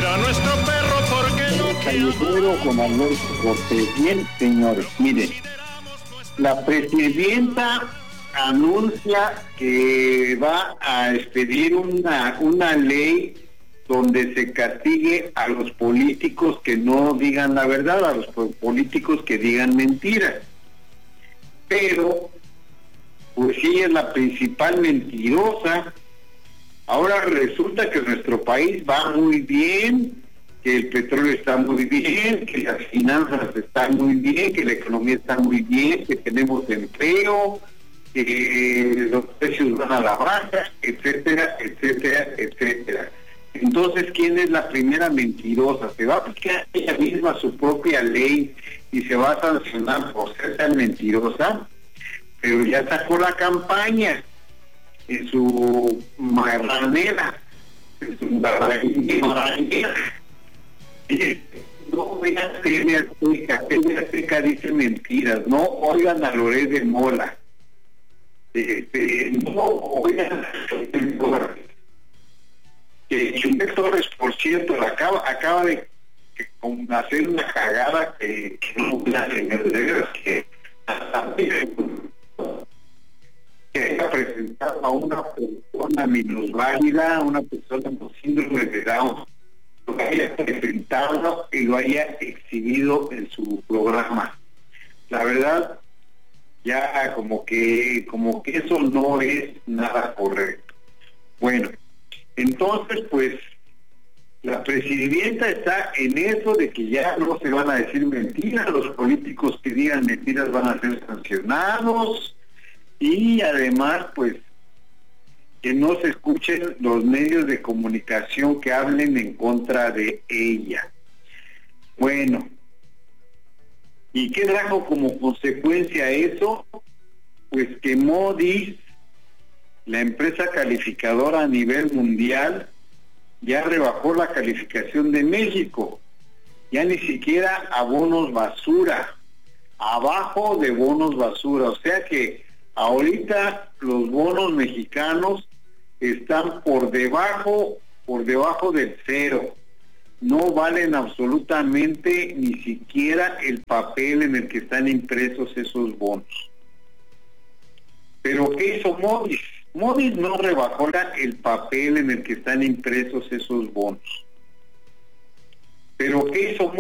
a nuestro perro porque no Callejero con Alberto Cortés. Bien, señores, miren, la presidenta anuncia que va a expedir una ley donde se castigue a los políticos que no digan la verdad, a los políticos que digan mentiras. Pero, pues ella es la principal mentirosa. Ahora resulta que nuestro país va muy bien, que el petróleo está muy bien, que las finanzas están muy bien, que la economía está muy bien, que tenemos empleo, que los precios van a la baja, etcétera, etcétera, etcétera. Entonces, ¿quién es la primera mentirosa? Se va a aplicar ella misma su propia ley y se va a sancionar por ser tan mentirosa, pero ya sacó la campaña en su marranera, en su marranera. No vean TV Azteca dice mentiras, no oigan a Loret de Mola, no oigan a Chumel Torres, por cierto, acaba de hacer una cagada que no la señora que haya presentado a una persona minusválida, una persona con síndrome de Down, lo haya presentado y lo haya exhibido en su programa. La verdad, ya como que eso no es nada correcto. Bueno, entonces pues la presidenta está en eso de que ya no se van a decir mentiras, los políticos que digan mentiras van a ser sancionados, y además pues que no se escuchen los medios de comunicación que hablen en contra de ella. Bueno, ¿y qué trajo como consecuencia eso? Pues que Moody's, la empresa calificadora a nivel mundial, ya rebajó la calificación de México, ya ni siquiera a bonos basura, abajo de bonos basura, o sea que ahorita los bonos mexicanos están por debajo del cero, no valen absolutamente ni siquiera el papel en el que están impresos esos bonos. Pero ¿qué hizo Moody's? Moody's no rebajó el papel en el que están impresos esos bonos. Pero ¿qué hizo